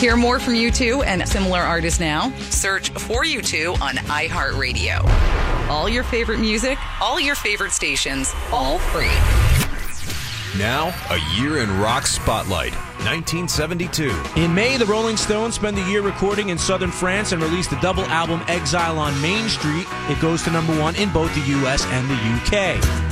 Hear more from U2 and similar artists now? Search for U2 on iHeartRadio. All your favorite music, all your favorite stations, all free. Now, a year in rock spotlight, 1972. In May, the Rolling Stones spend the year recording in southern France and release the double album Exile on Main Street. It goes to number 1 in both the U.S. and the U.K.